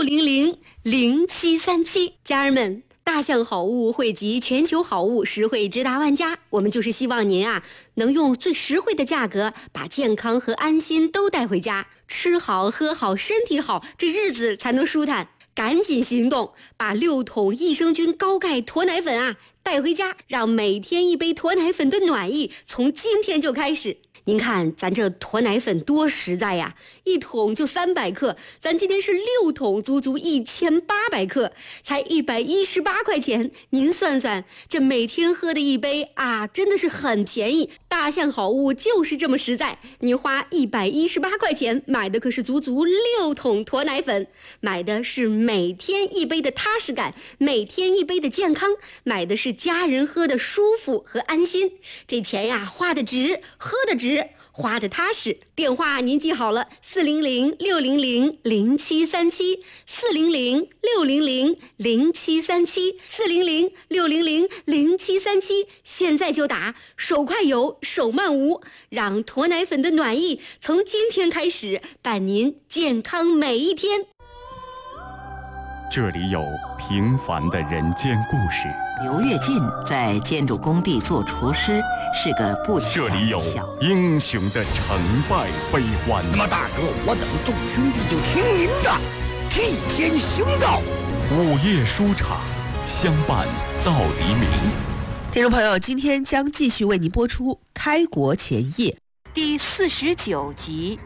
6000737。家人们，大象好物汇集全球好物，实惠直达万家。我们就是希望您能用最实惠的价格把健康和安心都带回家，吃好喝好身体好，这日子才能舒坦。赶紧行动，把6桶益生菌高钙驼奶粉带回家，让每天1杯驼奶粉的暖意从今天就开始。您看咱这驼奶粉多实在呀，1桶就300克，咱今天是6桶，足足1800克，才118块钱。您算算，这每天喝的1杯真的是很便宜。大象好物就是这么实在，你花118块钱买的可是足足6桶驼奶粉，买的是每天1杯的踏实感，每天1杯的健康，买的是家人喝的舒服和安心。这钱花的值，喝的值，花的踏实。电话您记好了，400-600-0737 400-600-0737 400-600-0737，现在就打，手快有，手慢无，让驼奶粉的暖意从今天开始伴您健康每一天。 这里有平凡的人间故事。 刘跃进在建筑工地做厨师，是个不起眼的小。 这里有英雄的成败悲欢。 那么大哥，我等众兄弟就听您的，替天行道。 午夜书场，相伴到黎明。 听众朋友，今天将继续为您播出《开国前夜》 第49集。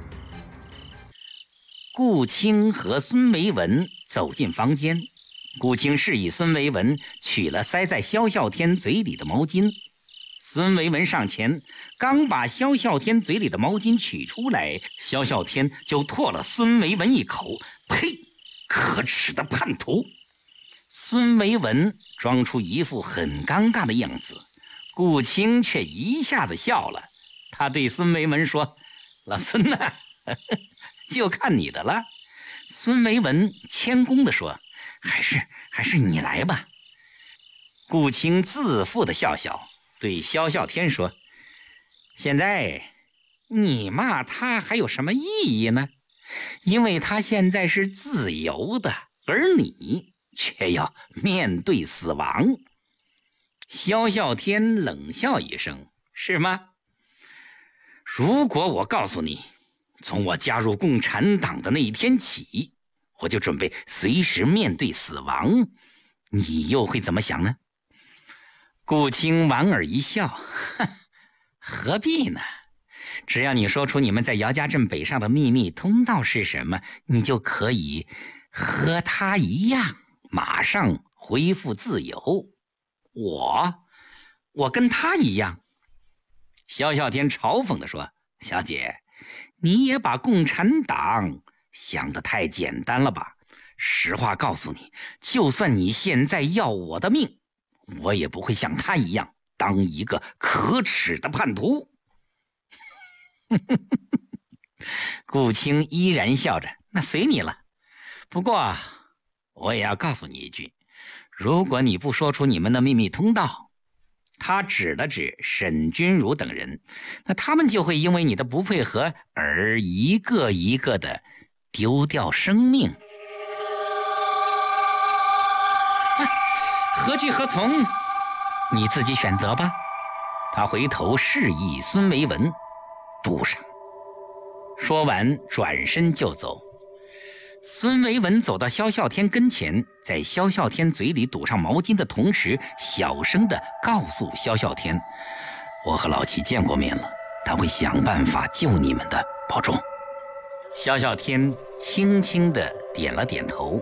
顾青和孙维文走进房间，顾青示意孙维文取了塞在萧啸天嘴里的毛巾。孙维文上前，刚把萧啸天嘴里的毛巾取出来，萧啸天就唾了孙维文一口：“呸！可耻的叛徒！”孙维文装出一副很尴尬的样子，顾青却一下子笑了。他对孙维文说：“老孙呐，就看你的了。”孙维文谦恭地说：“还是你来吧。”顾青自负地笑笑，对萧啸天说：“现在你骂他还有什么意义呢？因为他现在是自由的，而你却要面对死亡。”萧啸天冷笑一声：“是吗？如果我告诉你，从我加入共产党的那一天起，我就准备随时面对死亡，你又会怎么想呢？”顾青莞尔一笑：“何必呢？只要你说出你们在姚家镇北上的秘密通道是什么，你就可以和他一样，马上恢复自由。我跟他一样。”萧啸天嘲讽地说：“小姐，你也把共产党想得太简单了吧？实话告诉你，就算你现在要我的命，我也不会像他一样当一个可耻的叛徒。”顾青依然笑着：“那随你了。不过我也要告诉你一句，如果你不说出你们的秘密通道，他指了指沈君儒等人，那他们就会因为你的不配合而一个一个的丢掉生命。何去何从，你自己选择吧。”他回头示意孙维文堵上，说完转身就走。孙维文走到萧啸天跟前，在萧啸天嘴里堵上毛巾的同时，小声地告诉萧啸天：“我和老齐见过面了，他会想办法救你们的，保重。”萧啸天轻轻地点了点头。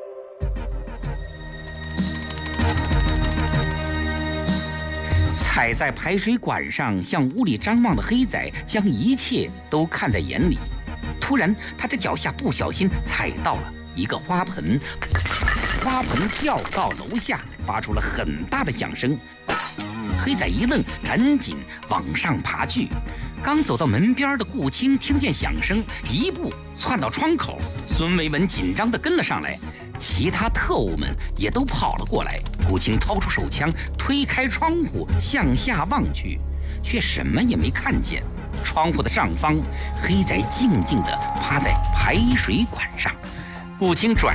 踩在排水管上向屋里张望的黑仔将一切都看在眼里。突然他的脚下不小心踩到了一个花盆，花盆掉到楼下，发出了很大的响声。黑仔一愣，赶紧往上爬去。刚走到门边的顾青听见响声，一步窜到窗口。孙维文紧张地跟了上来，其他特务们也都跑了过来。顾青掏出手枪，推开窗户向下望去，却什么也没看见。窗户的上方，黑仔静静地趴在排水管上。顾青转